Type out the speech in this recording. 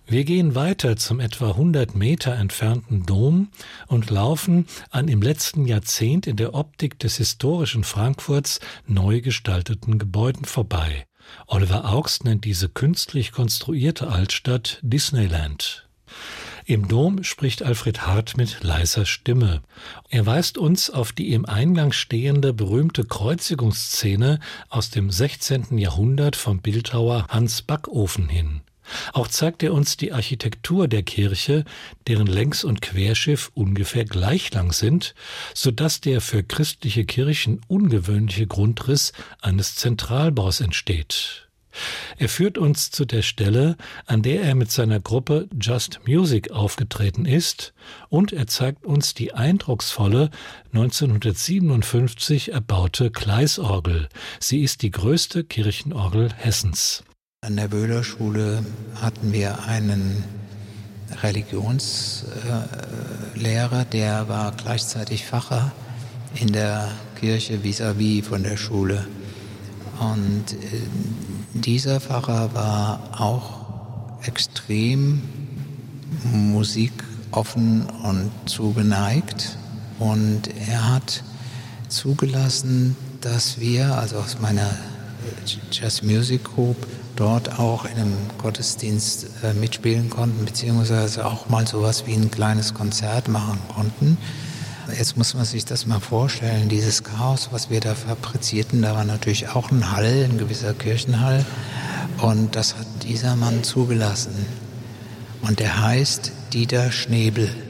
Wir gehen weiter zum etwa 100 Meter entfernten Dom und laufen an im letzten Jahrzehnt in der Optik des historischen Frankfurts neu gestalteten Gebäuden vorbei. Oliver Augst nennt diese künstlich konstruierte Altstadt Disneyland. Im Dom spricht Alfred Hart mit leiser Stimme. Er weist uns auf die im Eingang stehende berühmte Kreuzigungsszene aus dem 16. Jahrhundert vom Bildhauer Hans Backofen hin. Auch zeigt er uns die Architektur der Kirche, deren Längs- und Querschiff ungefähr gleich lang sind, sodass der für christliche Kirchen ungewöhnliche Grundriss eines Zentralbaus entsteht. Er führt uns zu der Stelle, an der er mit seiner Gruppe Just Music aufgetreten ist, und er zeigt uns die eindrucksvolle 1957 erbaute Gleisorgel. Sie ist die größte Kirchenorgel Hessens. An der Böhler-Schule hatten wir einen Religionslehrer, der war gleichzeitig Pfarrer in der Kirche vis-à-vis von der Schule. Und dieser Pfarrer war auch extrem musikoffen und zugeneigt. Und er hat zugelassen, dass wir, also aus meiner Jazz Music Group, dort auch in einem Gottesdienst mitspielen konnten, beziehungsweise auch mal sowas wie ein kleines Konzert machen konnten. Jetzt muss man sich das mal vorstellen, dieses Chaos, was wir da fabrizierten, da war natürlich auch ein Hall, ein gewisser Kirchenhall, und das hat dieser Mann zugelassen. Und der heißt Dieter Schnebel.